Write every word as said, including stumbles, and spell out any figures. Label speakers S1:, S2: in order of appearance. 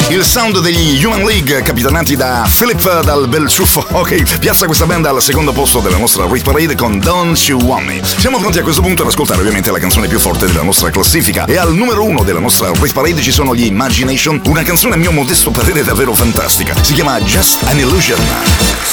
S1: Il sound degli Human League, capitanati da Philip dal bel ciuffo. Ok, piazza questa band al secondo posto della nostra Hit Parade con Don't You Want Me. Siamo pronti a questo punto ad ascoltare ovviamente la canzone più forte della nostra classifica. E al numero uno della nostra Hit Parade ci sono gli Imagination, una canzone a mio modesto parere davvero fantastica. Si chiama Just an Illusion.